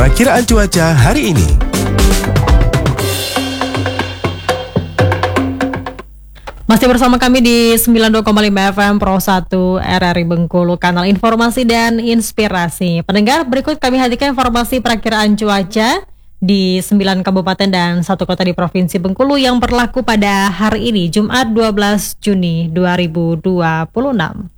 Perakiraan cuaca hari ini. Masih bersama kami di 92,5 FM Pro 1 RRI Bengkulu, kanal informasi dan inspirasi. Pendengar, berikut kami hadirkan informasi perakiraan cuaca di 9 kabupaten dan 1 kota di Provinsi Bengkulu yang berlaku pada hari ini, Jumat 12 Juni 2026.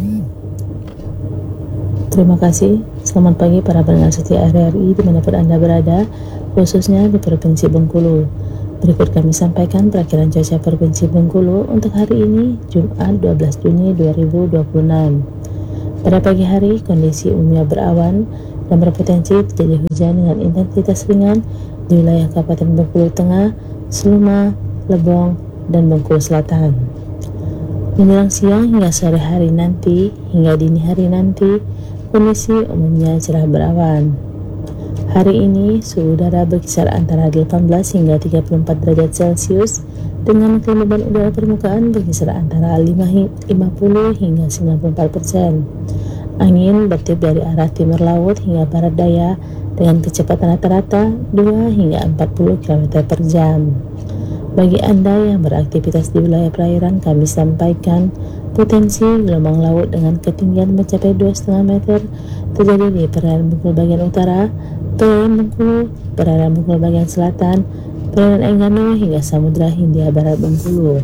Terima kasih. Selamat pagi para pendengar setia RRI dimanapun Anda berada, khususnya di Provinsi Bengkulu. Berikut kami sampaikan perakiraan cuaca Provinsi Bengkulu untuk hari ini, Jumat 12 Juni 2026. Pada pagi hari, kondisi umumnya berawan dan berpotensi terjadi hujan dengan intensitas ringan di wilayah Kabupaten Bengkulu Tengah, Seluma, Lebong, dan Bengkulu Selatan. Menjelang siang hingga sore hari nanti, hingga dini hari nanti, kondisi umumnya cerah berawan. Hari ini suhu udara berkisar antara 18 hingga 34 derajat Celcius dengan kelembaban udara permukaan berkisar antara 50 hingga 94%. Angin bertiup dari arah timur laut hingga barat daya dengan kecepatan rata-rata 2 hingga 40 km per jam. Bagi Anda yang beraktivitas di wilayah perairan, kami sampaikan potensi gelombang laut dengan ketinggian mencapai 2,5 meter terjadi di perairan Bengkulu bagian utara, perairan Bengkulu, perairan Bengkulu bagian selatan, perairan Enggano hingga Samudra Hindia Barat Bengkulu.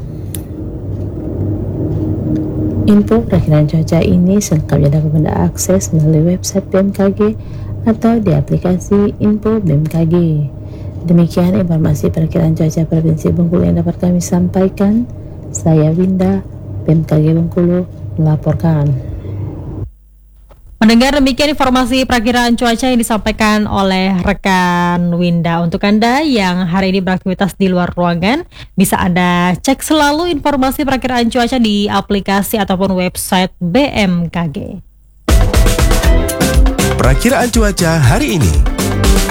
Info perakiraan cuaca ini selengkapnya dapat Anda akses melalui website BMKG atau di aplikasi Info BMKG. Demikian informasi perakiraan cuaca Provinsi Bengkulu yang dapat kami sampaikan. Saya Winda, BMKG Bengkulu, melaporkan. Mendengar demikian informasi perakiraan cuaca yang disampaikan oleh rekan Winda. Untuk Anda yang hari ini beraktivitas di luar ruangan, bisa Anda cek selalu informasi perakiraan cuaca di aplikasi ataupun website BMKG. Perakiraan cuaca hari ini.